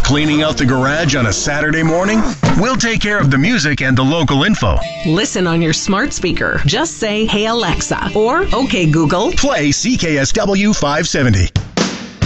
Cleaning out the garage on a Saturday morning? We'll take care of the music and the local info. Listen on your smart speaker. Just say, "Hey Alexa," or "Okay Google." Play CKSW 570.